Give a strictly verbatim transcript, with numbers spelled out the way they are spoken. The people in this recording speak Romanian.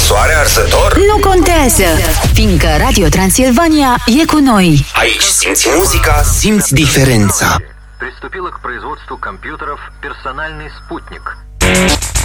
soare arsător? Nu contează, fiindcă Radio Transilvania e cu noi. Aici simți muzica, simți diferența. Приступила к производству компьютеров «Персональный спутник».